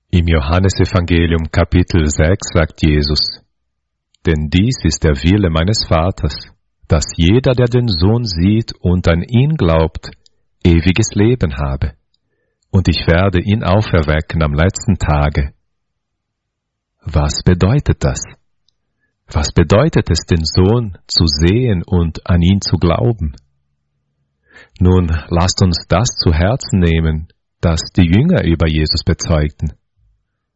Im Johannesevangelium Kapitel 6 sagt Jesus: Denn dies ist der Wille meines Vaters, dass jeder, der den Sohn sieht und an ihn glaubt, ewiges Leben habe, und ich werde ihn auferwecken am letzten Tage. Was bedeutet das? Was bedeutet es, den Sohn zu sehen und an ihn zu glauben? Nun, lasst uns das zu Herzen nehmen, das die Jünger über Jesus bezeugten.